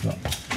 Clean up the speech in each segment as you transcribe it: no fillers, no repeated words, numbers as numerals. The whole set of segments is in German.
Ja.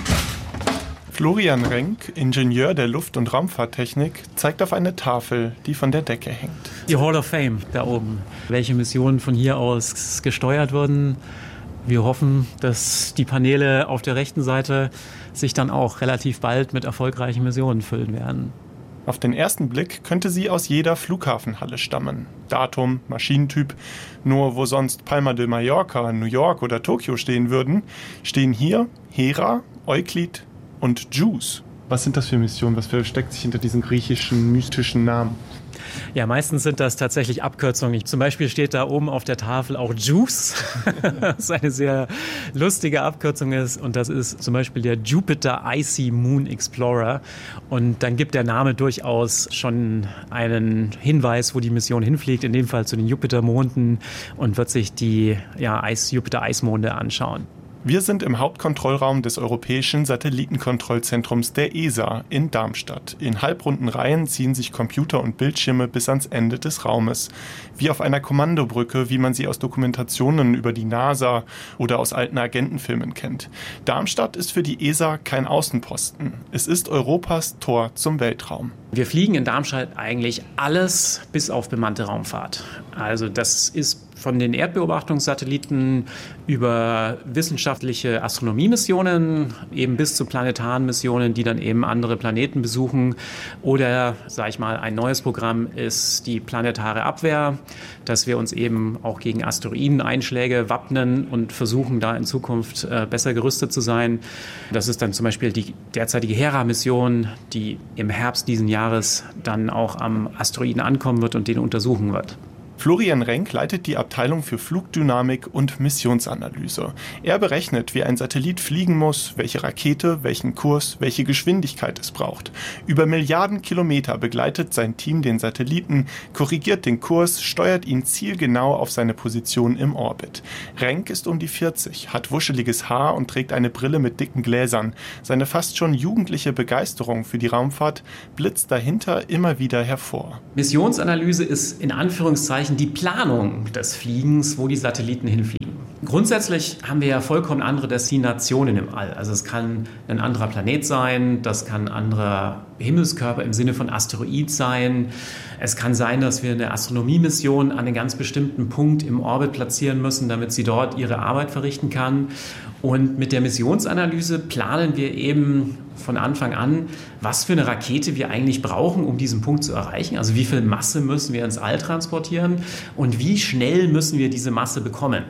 Florian Renk, Ingenieur der Luft- und Raumfahrttechnik, zeigt auf eine Tafel, die von der Decke hängt. Die Hall of Fame da oben. Welche Missionen von hier aus gesteuert wurden. Wir hoffen, dass die Paneele auf der rechten Seite sich dann auch relativ bald mit erfolgreichen Missionen füllen werden. Auf den ersten Blick könnte sie aus jeder Flughafenhalle stammen. Datum, Maschinentyp. Nur wo sonst Palma de Mallorca, New York oder Tokio stehen würden, stehen hier Hera, Euklid und JUICE. Was sind das für Missionen? Was versteckt sich hinter diesen griechischen, mystischen Namen? Ja, meistens sind das tatsächlich Abkürzungen. Zum Beispiel steht da oben auf der Tafel auch JUICE, was eine sehr lustige Abkürzung ist. Und das ist zum Beispiel der Jupiter Icy Moon Explorer. Und dann gibt der Name durchaus schon einen Hinweis, wo die Mission hinfliegt, in dem Fall zu den Jupitermonden, und wird sich die Jupiter-Eismonde anschauen. Wir sind im Hauptkontrollraum des Europäischen Satellitenkontrollzentrums der ESA in Darmstadt. In halbrunden Reihen ziehen sich Computer und Bildschirme bis ans Ende des Raumes. Wie auf einer Kommandobrücke, wie man sie aus Dokumentationen über die NASA oder aus alten Agentenfilmen kennt. Darmstadt ist für die ESA kein Außenposten. Es ist Europas Tor zum Weltraum. Wir fliegen in Darmstadt eigentlich alles bis auf bemannte Raumfahrt. Also das ist von den Erdbeobachtungssatelliten über wissenschaftliche Astronomiemissionen eben bis zu planetaren Missionen, die dann eben andere Planeten besuchen. Oder, sage ich mal, ein neues Programm ist die planetare Abwehr, dass wir uns eben auch gegen Asteroideneinschläge wappnen und versuchen, da in Zukunft besser gerüstet zu sein. Das ist dann zum Beispiel die derzeitige Hera-Mission, die im Herbst diesen Jahres dann auch am Asteroiden ankommen wird und den untersuchen wird. Florian Renk leitet die Abteilung für Flugdynamik und Missionsanalyse. Er berechnet, wie ein Satellit fliegen muss, welche Rakete, welchen Kurs, welche Geschwindigkeit es braucht. Über Milliarden Kilometer begleitet sein Team den Satelliten, korrigiert den Kurs, steuert ihn zielgenau auf seine Position im Orbit. Renk ist um die 40, hat wuscheliges Haar und trägt eine Brille mit dicken Gläsern. Seine fast schon jugendliche Begeisterung für die Raumfahrt blitzt dahinter immer wieder hervor. Missionsanalyse ist in Anführungszeichen die Planung des Fliegens, wo die Satelliten hinfliegen. Grundsätzlich haben wir ja vollkommen andere Destinationen im All. Also es kann ein anderer Planet sein, das kann ein anderer Himmelskörper im Sinne von Asteroid sein. Es kann sein, dass wir eine Astronomiemission an einem ganz bestimmten Punkt im Orbit platzieren müssen, damit sie dort ihre Arbeit verrichten kann. Und mit der Missionsanalyse planen wir eben von Anfang an, was für eine Rakete wir eigentlich brauchen, um diesen Punkt zu erreichen. Also wie viel Masse müssen wir ins All transportieren und wie schnell müssen wir diese Masse bekommen.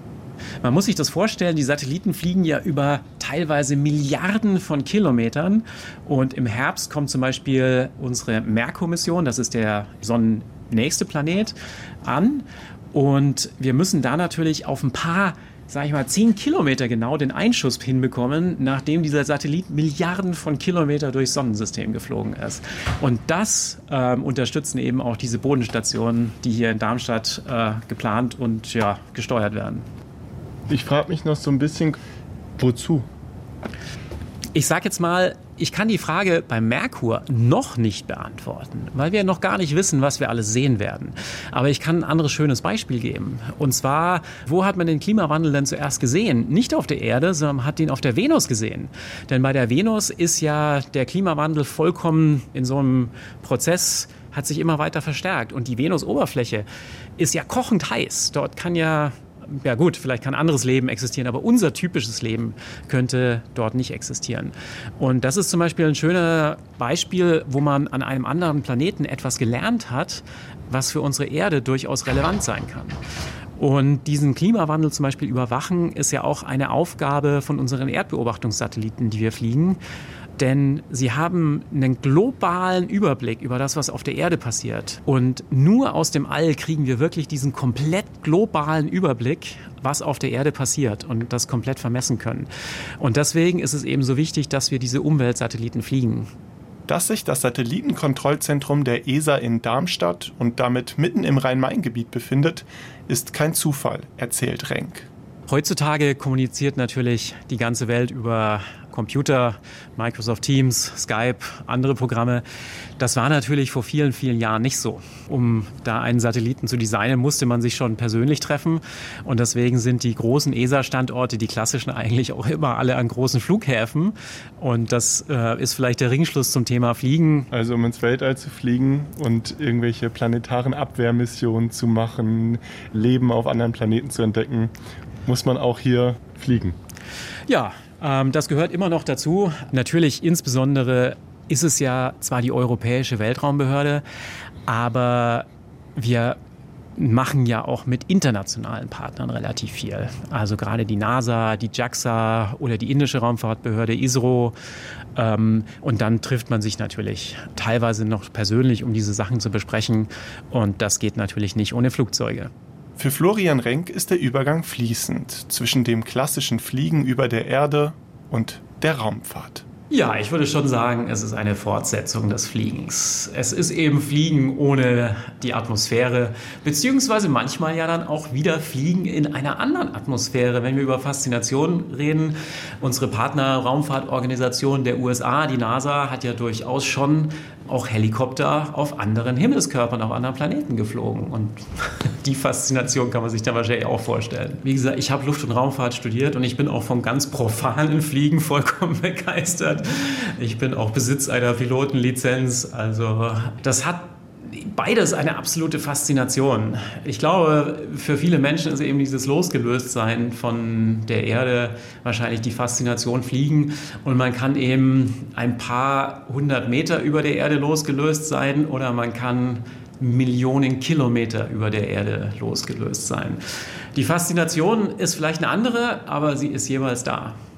Man muss sich das vorstellen, die Satelliten fliegen ja über teilweise Milliarden von Kilometern. Und im Herbst kommt zum Beispiel unsere Merkur-Mission, das ist der sonnennächste Planet, an. Und wir müssen da natürlich auf ein paar, 10 Kilometer genau den Einschuss hinbekommen, nachdem dieser Satellit Milliarden von Kilometern durchs Sonnensystem geflogen ist. Und das unterstützen eben auch diese Bodenstationen, die hier in Darmstadt geplant und gesteuert werden. Ich frage mich noch so ein bisschen, wozu? Ich sage jetzt mal, ich kann die Frage beim Merkur noch nicht beantworten, weil wir noch gar nicht wissen, was wir alles sehen werden. Aber ich kann ein anderes schönes Beispiel geben. Und zwar, wo hat man den Klimawandel denn zuerst gesehen? Nicht auf der Erde, sondern man hat ihn auf der Venus gesehen. Denn bei der Venus ist ja der Klimawandel vollkommen in so einem Prozess, hat sich immer weiter verstärkt. Und die Venusoberfläche ist ja kochend heiß. Dort kann ja gut, vielleicht kann anderes Leben existieren, aber unser typisches Leben könnte dort nicht existieren. Und das ist zum Beispiel ein schönes Beispiel, wo man an einem anderen Planeten etwas gelernt hat, was für unsere Erde durchaus relevant sein kann. Und diesen Klimawandel zum Beispiel überwachen, ist ja auch eine Aufgabe von unseren Erdbeobachtungssatelliten, die wir fliegen. Denn sie haben einen globalen Überblick über das, was auf der Erde passiert. Und nur aus dem All kriegen wir wirklich diesen komplett globalen Überblick, was auf der Erde passiert und das komplett vermessen können. Und deswegen ist es eben so wichtig, dass wir diese Umweltsatelliten fliegen. Dass sich das Satellitenkontrollzentrum der ESA in Darmstadt und damit mitten im Rhein-Main-Gebiet befindet, ist kein Zufall, erzählt Renk. Heutzutage kommuniziert natürlich die ganze Welt über Computer, Microsoft Teams, Skype, andere Programme. Das war natürlich vor vielen, vielen Jahren nicht so. Um da einen Satelliten zu designen, musste man sich schon persönlich treffen. Und deswegen sind die großen ESA-Standorte, die klassischen, eigentlich auch immer alle an großen Flughäfen. Und das ist vielleicht der Ringschluss zum Thema Fliegen. Also um ins Weltall zu fliegen und irgendwelche planetaren Abwehrmissionen zu machen, Leben auf anderen Planeten zu entdecken, muss man auch hier fliegen. Ja, das gehört immer noch dazu. Natürlich insbesondere ist es ja zwar die Europäische Weltraumbehörde, aber wir machen ja auch mit internationalen Partnern relativ viel. Also gerade die NASA, die JAXA oder die indische Raumfahrtbehörde ISRO. Und dann trifft man sich natürlich teilweise noch persönlich, um diese Sachen zu besprechen. Und das geht natürlich nicht ohne Flugzeuge. Für Florian Renk ist der Übergang fließend zwischen dem klassischen Fliegen über der Erde und der Raumfahrt. Ja, ich würde schon sagen, es ist eine Fortsetzung des Fliegens. Es ist eben Fliegen ohne die Atmosphäre, beziehungsweise manchmal ja dann auch wieder Fliegen in einer anderen Atmosphäre. Wenn wir über Faszination reden, unsere Partner-Raumfahrtorganisation der USA, die NASA, hat ja durchaus schon auch Helikopter auf anderen Himmelskörpern, auf anderen Planeten geflogen. Und die Faszination kann man sich dann wahrscheinlich auch vorstellen. Wie gesagt, ich habe Luft- und Raumfahrt studiert und ich bin auch vom ganz profanen Fliegen vollkommen begeistert. Ich bin auch Besitz einer Pilotenlizenz. Also das hat beides eine absolute Faszination. Ich glaube, für viele Menschen ist eben dieses Losgelöstsein von der Erde wahrscheinlich die Faszination Fliegen. Und man kann eben ein paar 100 Meter über der Erde losgelöst sein oder man kann Millionen Kilometer über der Erde losgelöst sein. Die Faszination ist vielleicht eine andere, aber sie ist jeweils da.